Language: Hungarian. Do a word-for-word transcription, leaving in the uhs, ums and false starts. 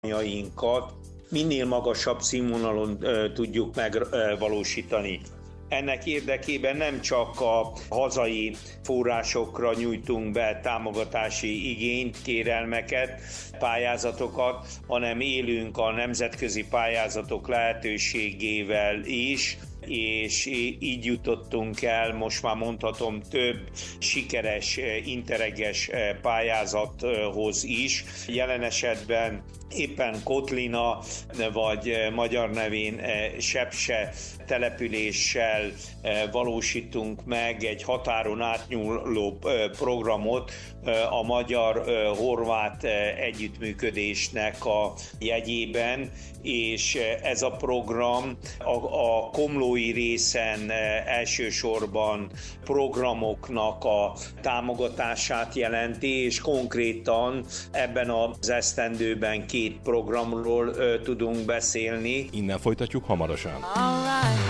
programjainkat minél magasabb színvonalon tudjuk megvalósítani. Ennek érdekében nem csak a hazai forrásokra nyújtunk be támogatási igényt, kérelmeket, pályázatokat, hanem élünk a nemzetközi pályázatok lehetőségével is, és így jutottunk el, most már mondhatom, több sikeres interreges pályázathoz is. Jelen esetben éppen Kotlina, vagy magyar nevén Sepse településsel valósítunk meg egy határon átnyúló programot a magyar-horvát együttműködésnek a jegyében, és ez a program a, a komlói részen elsősorban programoknak a támogatását jelenti, és konkrétan ebben az esztendőben két programról tudunk beszélni. Innen folytatjuk hamarosan. All right.